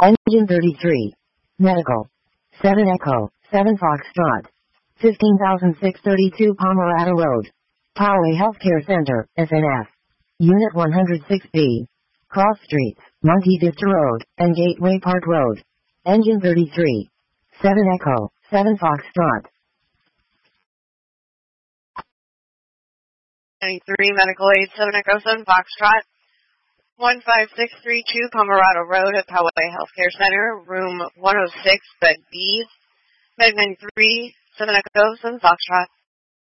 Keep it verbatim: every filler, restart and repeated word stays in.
Engine thirty-three. Medical. seven Echo, seven Foxtrot. fifteen thousand six hundred thirty-two Pomerado Road. Poway Healthcare Center, S N F. Unit one oh six B. Cross Streets, Monte Vista Road, and Gateway Park Road. Engine thirty-three. seven Echo, seven Foxtrot. ninety-three Medical Aid, seven Echo, seven Foxtrot. one five six three two Pomerado Road at Poway Healthcare Center, room one oh six, bed B. Med ninety-three, seven Echo, seven Foxtrot.